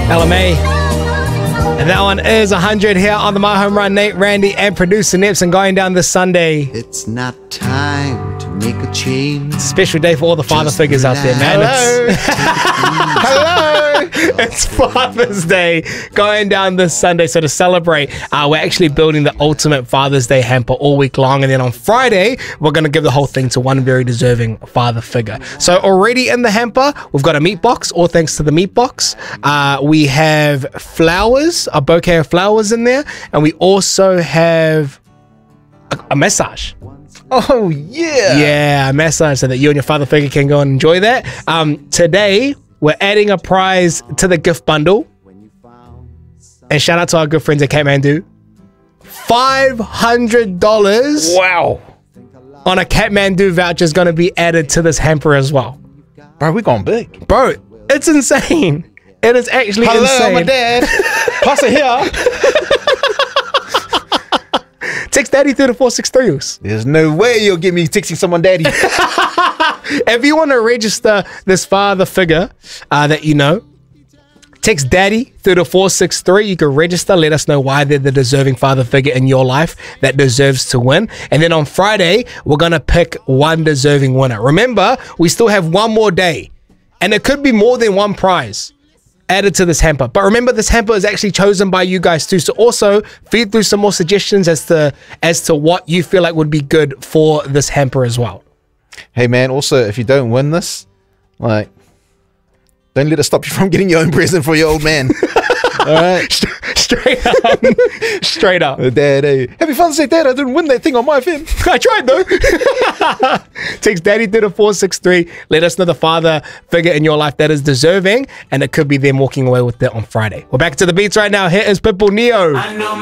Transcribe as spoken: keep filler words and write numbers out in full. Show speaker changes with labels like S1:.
S1: Ella May. And that one is one hundred here on the My Home Run. Nate, Randy, and producer Nepson going down this Sunday.
S2: It's not time to make a change.
S1: Special day for all the father
S2: Just
S1: figures out there, man.
S3: Hello.
S1: It's
S3: Hello.
S1: It's Father's Day going down this Sunday. So to celebrate, uh, we're actually building the ultimate Father's Day hamper all week long. And then on Friday, we're going to give the whole thing to one very deserving father figure. So already in the hamper, we've got a meat box, all thanks to the meat box. Uh, we have flowers, a bouquet of flowers in there. And we also have a, a massage.
S3: Oh, yeah.
S1: Yeah, a massage so that you and your father figure can go and enjoy that. Um, today, we're adding a prize to the gift bundle. And shout out to our good friends at Kathmandu. five hundred dollars
S3: Wow.
S1: on a Kathmandu voucher is going to be added to this hamper as well.
S3: Bro, we going big.
S1: Bro, it's insane. It is actually
S3: Hello,
S1: insane.
S3: my dad. Pass it here.
S1: Text daddy through the four six three.
S3: There's no way you'll get me texting someone daddy.
S1: If you want to register this father figure uh, that you know, text daddy through the four six three. You can register. Let us know why they're the deserving father figure in your life that deserves to win. And then on Friday, we're going to pick one deserving winner. Remember, we still have one more day. And it could be more than one prize added to this hamper. But remember, this hamper is actually chosen by you guys too. So also feed through some more suggestions as to as to what you feel like would be good for this hamper as well.
S3: Hey, man, also, if you don't win this, like, don't let it stop you from getting your own present for your old man. All right?
S1: Straight up. Straight up.
S3: Uh, Dad, hey. Happy Father's Day, Dad. I didn't win that thing on my F M.
S1: I tried though. Text daddy to the four six three. Let us know the father figure in your life that is deserving, and it could be them walking away with it on Friday. We're back to the beats right now. Here is Pitbull Neo.